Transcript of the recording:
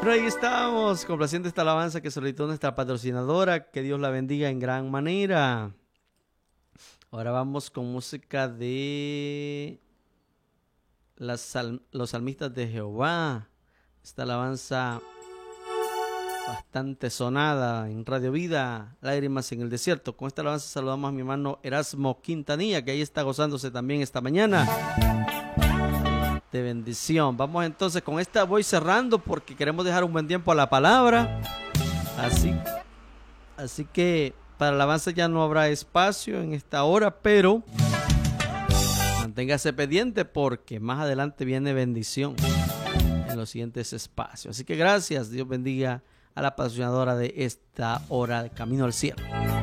Pero ahí estamos, complaciendo esta alabanza que solicitó nuestra patrocinadora. Que Dios la bendiga en gran manera. Ahora vamos con música de los salmistas de Jehová. Esta alabanza bastante sonada en Radio Vida, Lágrimas en el Desierto. Con esta alabanza saludamos a mi hermano Erasmo Quintanilla, que ahí está gozándose también esta mañana. De bendición. Vamos entonces con esta, voy cerrando porque queremos dejar un buen tiempo a la palabra. Así que para la alabanza ya no habrá espacio en esta hora, pero manténgase pendiente porque más adelante viene bendición en los siguientes espacios. Así que gracias, Dios bendiga a la patrocinadora de esta hora de Camino al Cielo.